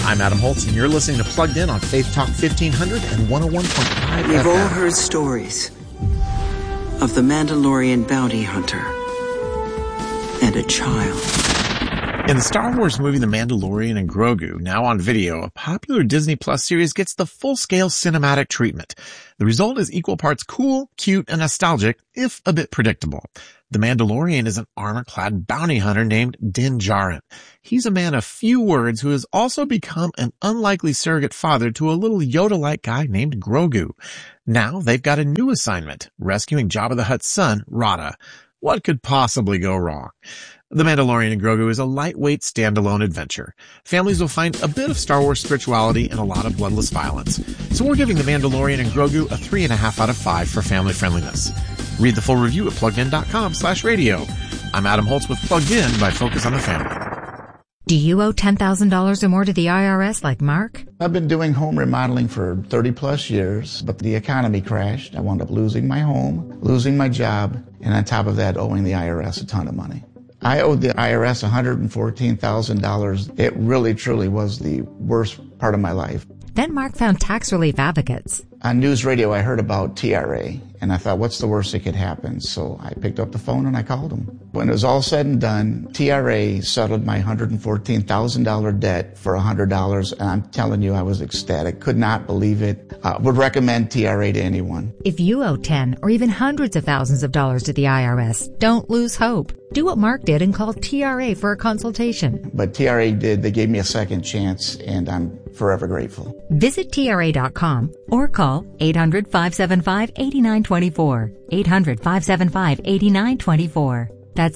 I'm Adam Holtz, and you're listening to Plugged In on Faith Talk 1500 and 101.5 We've FM. all heard stories of the Mandalorian bounty hunter and a child. In the Star Wars movie The Mandalorian and Grogu, now on video, a popular Disney Plus series gets the full-scale cinematic treatment. The result is equal parts cool, cute, and nostalgic, if a bit predictable. The Mandalorian is an armor-clad bounty hunter named Din Djarin. He's a man of few words who has also become an unlikely surrogate father to a little Yoda-like guy named Grogu. Now they've got a new assignment, rescuing Jabba the Hutt's son, Rada. What could possibly go wrong? The Mandalorian and Grogu is a lightweight standalone adventure. Families will find a bit of Star Wars spirituality and a lot of bloodless violence. So we're giving The Mandalorian and Grogu a 3.5 out of 5 for family friendliness. Read the full review at PluggedIn.com/radio. I'm Adam Holtz with Plugged In by Focus on the Family. Do you owe $10,000 or more to the IRS like Mark? I've been doing home remodeling for 30 plus years, but the economy crashed. I wound up losing my home, losing my job, and on top of that, owing the IRS a ton of money. I owed the IRS $114,000. It really, truly was the worst part of my life. Then Mark found tax relief advocates. On news radio, I heard about TRA, and I thought, what's the worst that could happen? So I picked up the phone and I called them. When it was all said and done, TRA settled my $114,000 debt for $100, and I'm telling you, I was ecstatic. Could not believe it. Would recommend TRA to anyone. If you owe 10 or even hundreds of thousands of dollars to the IRS, don't lose hope. Do what Mark did and call TRA for a consultation. But TRA did. They gave me a second chance, and I'm forever grateful. Visit TRA.com or call 800-575-8924. 800-575-8924. That's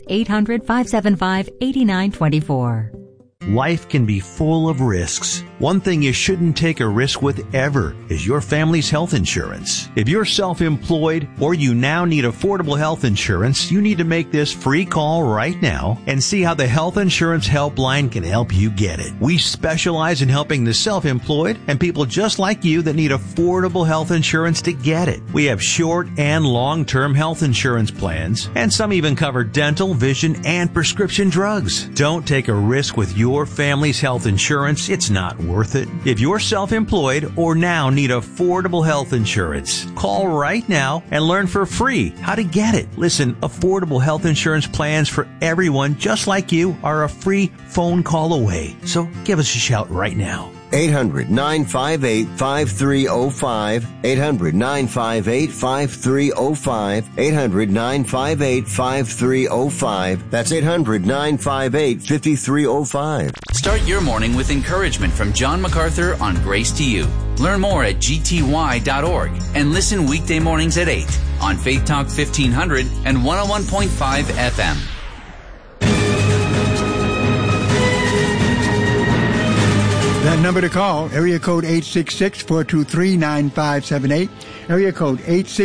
800-575-8924. Life can be full of risks. One thing you shouldn't take a risk with ever is your family's health insurance. If you're self-employed or you now need affordable health insurance, you need to make this free call right now and see how the Health Insurance Helpline can help you get it. We specialize in helping the self-employed and people just like you that need affordable health insurance to get it. We have short and long-term health insurance plans, and some even cover dental, vision, and prescription drugs. Don't take a risk with your family's health insurance. It's not worth it. If you're self-employed or now need affordable health insurance, call right now and learn for free how to get it. Listen, affordable health insurance plans for everyone just like you are a free phone call away. So give us a shout right now. 800-958-5305. 800-958-5305. 800-958-5305. That's 800-958-5305. Start your morning with encouragement from John MacArthur on Grace to You. Learn more at gty.org and listen weekday mornings at 8 on Faith Talk 1500 and 101.5 FM. That number to call, area code 866-423-9578, area code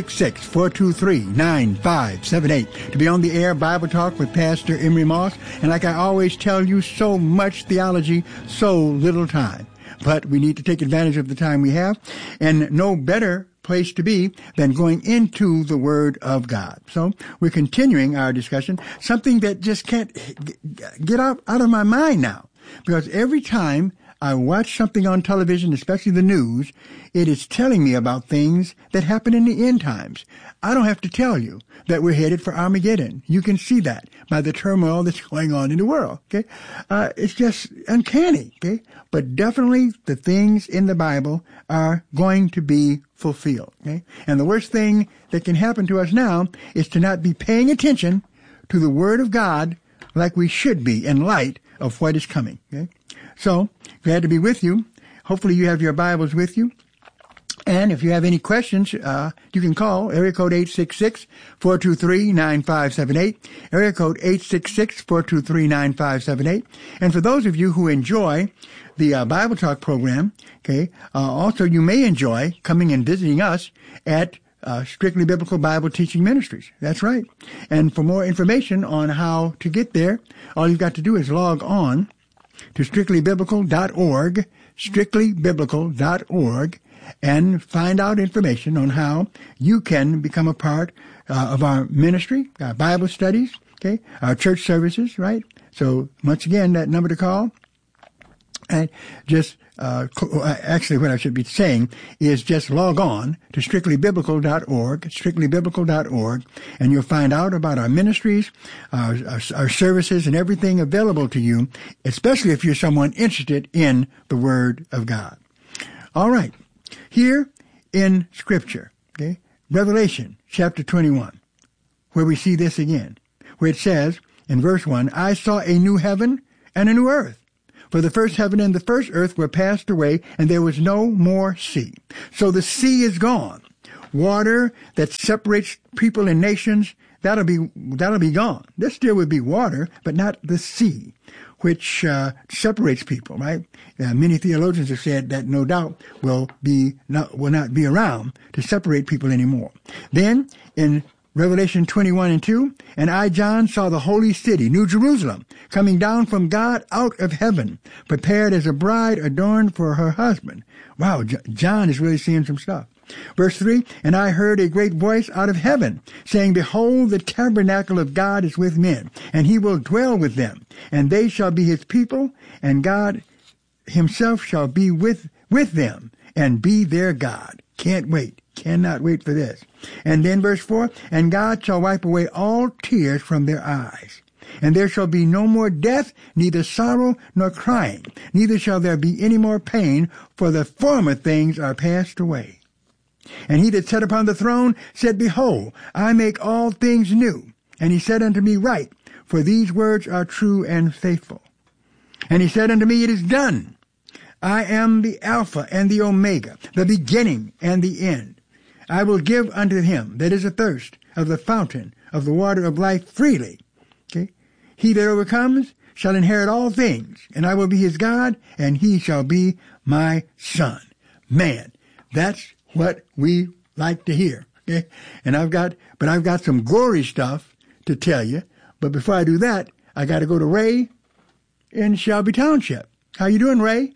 866-423-9578. To be on the air, Bible Talk with Pastor Emery Moss. And like I always tell you, so much theology, so little time. But we need to take advantage of the time we have, and no better place to be than going into the Word of God. So we're continuing our discussion, something that just can't get out of my mind now, because every time I watch something on television, especially the news, it is telling me about things that happen in the end times. I don't have to tell you that we're headed for Armageddon. You can see that by the turmoil that's going on in the world, okay? It's just uncanny, okay? But definitely the things in the Bible are going to be fulfilled, okay? And the worst thing that can happen to us now is to not be paying attention to the Word of God like we should be in light of what is coming, okay? So, glad to be with you. Hopefully you have your Bibles with you. And if you have any questions, you can call area code 866-423-9578, area code 866-423-9578. And for those of you who enjoy the Bible Talk program, okay, also you may enjoy coming and visiting us at Strictly Biblical Bible Teaching Ministries. That's right. And for more information on how to get there, all you've got to do is log on to strictlybiblical.org, strictlybiblical.org, and find out information on how you can become a part of our ministry, our Bible studies, okay, our church services, right? So once again, that number to call, And just, actually what I should be saying is just log on to strictlybiblical.org, and you'll find out about our ministries, our services, and everything available to you, especially if you're someone interested in the Word of God. All right. Here in Scripture, okay, Revelation chapter 21, where we see this again, where it says in verse 1, I saw a new heaven and a new earth. For the first heaven and the first earth were passed away, and there was no more sea. So the sea is gone. Water that separates people and nations, that'll be gone. There still would be water, but not the sea, which separates people, right? Many theologians have said that no doubt will not be around to separate people anymore. Then in Revelation 21:2, and I, John, saw the holy city, New Jerusalem, coming down from God out of heaven, prepared as a bride adorned for her husband. Wow, John is really seeing some stuff. Verse 3, and I heard a great voice out of heaven, saying, Behold, the tabernacle of God is with men, and he will dwell with them, and they shall be his people, and God himself shall be with them, and be their God. Can't wait. Cannot wait for this. And then verse 4, and God shall wipe away all tears from their eyes. And there shall be no more death, neither sorrow nor crying, neither shall there be any more pain, for the former things are passed away. And he that sat upon the throne said, Behold, I make all things new. And he said unto me, Write, for these words are true and faithful. And he said unto me, It is done. I am the Alpha and the Omega, the beginning and the end. I will give unto him that is athirst of the fountain of the water of life freely. Okay? He that overcomes shall inherit all things, and I will be his God, and he shall be my son. Man, that's what we like to hear. Okay? And I've got some gory stuff to tell you. But before I do that, I got to go to Ray in Shelby Township. How you doing, Ray?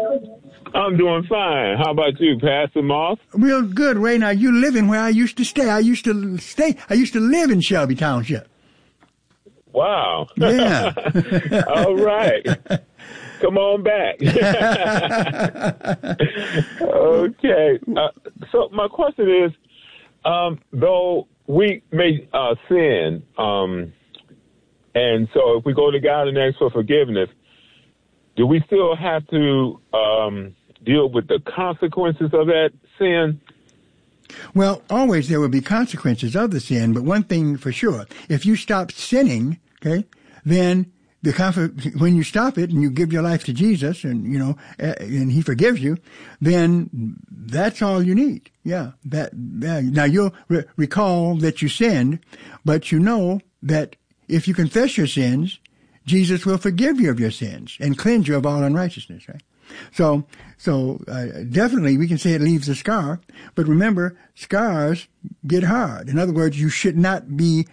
I'm doing fine. How about you, Pastor Moss? Real good, Ray. Now, you living where I used to stay. I used to live in Shelby Township. Wow. Yeah. All right. Come on back. Okay. So my question is, though we may sin, and so if we go to God and ask for forgiveness, do we still have to deal with the consequences of that sin? Well, always there will be consequences of the sin, but one thing for sure, if you stop sinning, okay, then when you stop it and you give your life to Jesus and, and he forgives you, then that's all you need. Yeah. Now you'll recall that you sinned, but you know that if you confess your sins, Jesus will forgive you of your sins and cleanse you of all unrighteousness, right? So definitely we can say it leaves a scar, but remember, scars get hard. In other words, you should not be,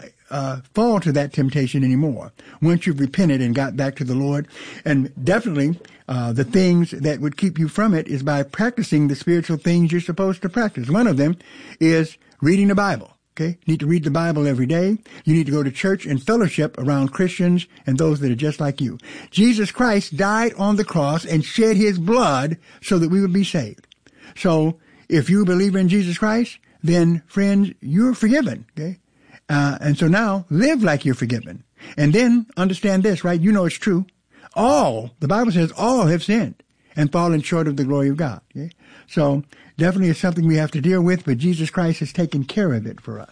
fall to that temptation anymore once you've repented and got back to the Lord. And definitely, the things that would keep you from it is by practicing the spiritual things you're supposed to practice. One of them is reading the Bible. Okay? You need to read the Bible every day. You need to go to church and fellowship around Christians and those that are just like you. Jesus Christ died on the cross and shed his blood so that we would be saved. So if you believe in Jesus Christ, then friends, you're forgiven. Okay? And so now live like you're forgiven. And then understand this, right? You know it's true. The Bible says all have sinned and fallen short of the glory of God. Okay? So definitely it's something we have to deal with, but Jesus Christ has taken care of it for us.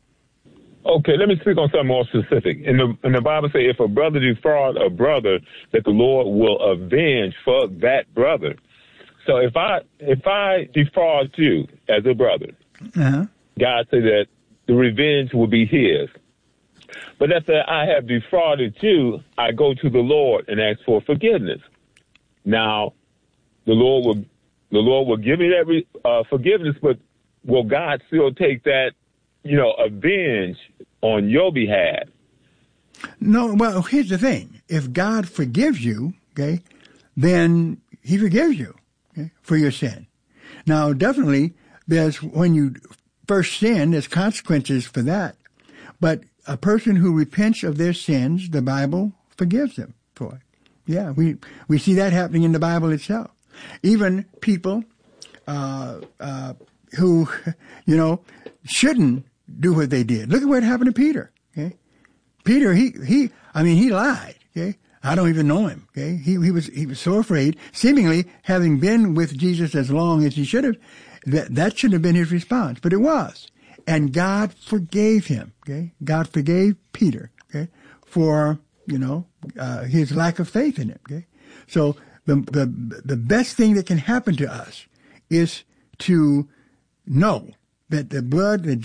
Okay, let me speak on something more specific. In the Bible says, if a brother defraud a brother, that the Lord will avenge for that brother. So if I defraud you as a brother, God said that the revenge will be his. But after I have defrauded you, I go to the Lord and ask for forgiveness. Now, the Lord will give me that forgiveness, but will God still take that, avenge on your behalf? No, well, here's the thing. If God forgives you, okay, then he forgives you, okay, for your sin. Now, definitely, when you first sin, there's consequences for that. But a person who repents of their sins, the Bible forgives them for it. Yeah, we see that happening in the Bible itself. Even people who, shouldn't do what they did. Look at what happened to Peter. Okay, Peter, he lied. Okay, I don't even know him. Okay, he was so afraid, seemingly having been with Jesus as long as he should have. That shouldn't have been his response, but it was, and God forgave him. Okay, God forgave Peter. Okay, for his lack of faith in him. Okay, so the best thing that can happen to us is to know that the blood that